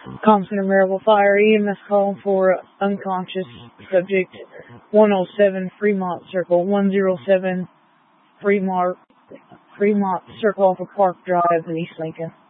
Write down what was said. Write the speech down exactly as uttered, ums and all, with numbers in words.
Com Center Maryville Fire E M S calling for unconscious subject one oh seven Fremont Circle, one oh seven Fremont, Fremont Circle off of Park Drive in East Lincoln.